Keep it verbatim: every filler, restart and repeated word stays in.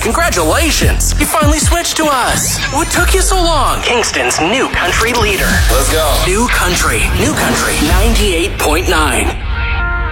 Congratulations! You finally switched to us. What took you so long? Kingston's new country leader. Let's go. New country. New country ninety-eight point nine.